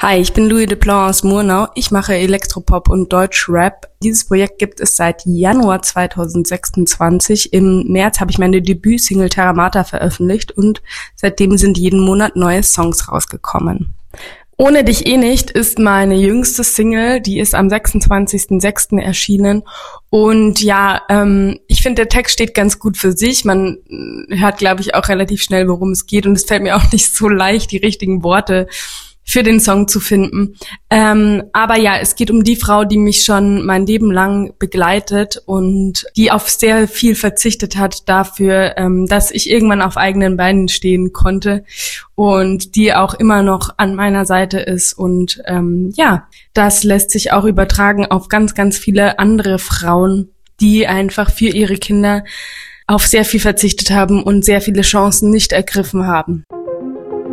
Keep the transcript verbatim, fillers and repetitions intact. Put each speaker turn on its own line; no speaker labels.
Hi, ich bin Louis Deplan aus Murnau. Ich mache Elektropop und Deutschrap. Dieses Projekt gibt es seit Januar zweitausendsechsundzwanzig. Im März habe ich meine Debütsingle Terramata veröffentlicht und seitdem sind jeden Monat neue Songs rausgekommen. Ohne dich eh nicht ist meine jüngste Single, die ist am sechsundzwanzigsten sechsten erschienen. Und ja, ähm, ich finde, der Text steht ganz gut für sich. Man hört, glaube ich, auch relativ schnell, worum es geht. Und es fällt mir auch nicht so leicht, die richtigen Worte für den Song zu finden. Ähm, aber ja, es geht um die Frau, die mich schon mein Leben lang begleitet und die auf sehr viel verzichtet hat dafür, ähm, dass ich irgendwann auf eigenen Beinen stehen konnte und die auch immer noch an meiner Seite ist. Und ähm, ja, das lässt sich auch übertragen auf ganz, ganz viele andere Frauen, die einfach für ihre Kinder auf sehr viel verzichtet haben und sehr viele Chancen nicht ergriffen haben.